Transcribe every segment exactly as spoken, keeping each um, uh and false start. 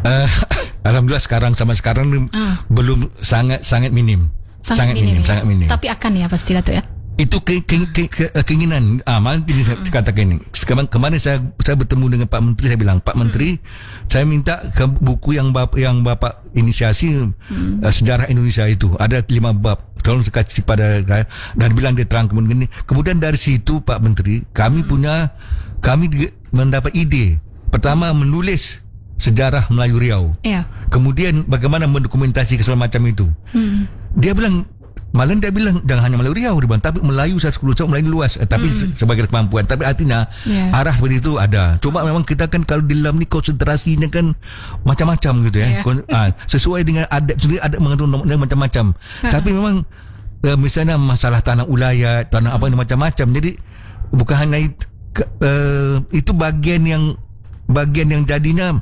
Uh, Alhamdulillah sekarang sama sekarang uh. belum sangat sangat minim. Sangat, sangat minim, minim ya? sangat minim. Tapi akan ya pasti Datuk ya. Itu ke, ke, ke, ke, keinginan amal. Jadi saya hmm. katakan ini. Sekarang kemarin saya saya bertemu dengan Pak Menteri, saya bilang Pak Menteri, hmm. saya minta ke buku yang bap, yang Bapak inisiasi hmm. uh, sejarah Indonesia itu ada lima bab. Tolong kasih pada dan bilang dia terang kemudian ini. Kemudian dari situ Pak Menteri, kami hmm. punya kami mendapat ide. Pertama menulis sejarah Melayu Riau. Ya. Kemudian bagaimana mendokumentasi segala macam itu. Hmm. Dia bilang malah dia bilang jangan hanya Melayu Riau, dia bilang, tapi Melayu seratus sepuluh tahun Melayu luas, eh, tapi mm. sebagai kemampuan. Tapi artinya yeah. arah seperti itu ada. Cuma memang kita kan kalau di dalam ni konsentrasinya kan macam-macam gitu ya. Yeah. Kon, ah, sesuai dengan adat sendiri, adat mengatur nomornya macam-macam. Tapi memang uh, misalnya masalah tanah ulayat, tanah apa macam-macam. Jadi bukan hanya itu, uh, itu bagian yang bagian yang jadinya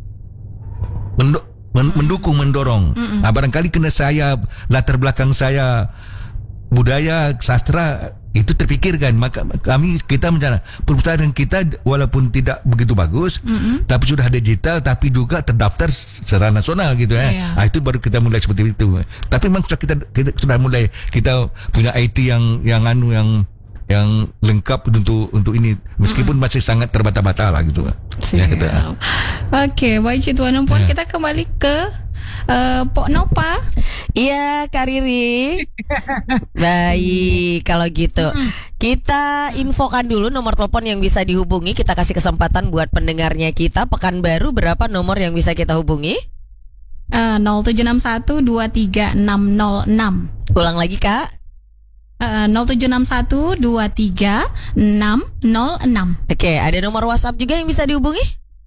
menduk mendukung, mendorong. Mm-mm. Nah, barangkali kena saya, latar belakang saya budaya, sastra itu terfikirkan. Maka kami kita mencari perpustakaan kita walaupun tidak begitu bagus, mm-hmm. tapi sudah digital, tapi juga terdaftar secara nasional gitu ya. Yeah. Nah, itu baru kita mulai seperti itu. Tapi memang sudah kita, kita sudah mulai kita punya I T yang yang anu yang yang lengkap untuk untuk ini meskipun mm-hmm. masih sangat terbata-bata lah gitu. Ya, gitu. Okey, baik Cik Tuan dan Puan, kita kembali ke uh, Pok Nopa. Iya, Kak Riri. Baik, kalau gitu mm. kita infokan dulu nomor telepon yang bisa dihubungi. Kita kasih kesempatan buat pendengarnya kita. Pekanbaru berapa nomor yang bisa kita hubungi? Uh, nol tujuh enam satu dua tiga enam nol enam. Ulang lagi Kak. Uh, nol tujuh enam satu dua tiga enam nol enam. Oke, ada nomor WhatsApp juga yang bisa dihubungi?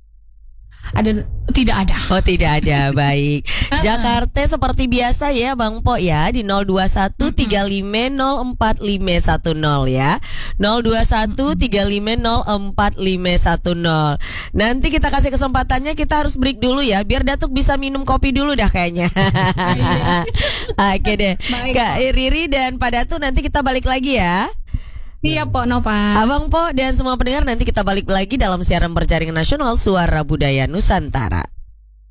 Ada, tidak ada. Oh, tidak ada. Baik. Jakarta seperti biasa ya Bang Po ya, di nol dua satu tiga lima nol empat lima satu nol ya. nol dua satu tiga lima nol empat lima satu nol. Nanti kita kasih kesempatannya, kita harus break dulu ya, biar Datuk bisa minum kopi dulu dah kayaknya. Oke deh. Baik, Kak Riri dan Pak Datuk, nanti kita balik lagi ya. Iya Pok Nopa. Abang Po dan semua pendengar, nanti kita balik lagi dalam siaran berjaringan nasional Suara Budaya Nusantara.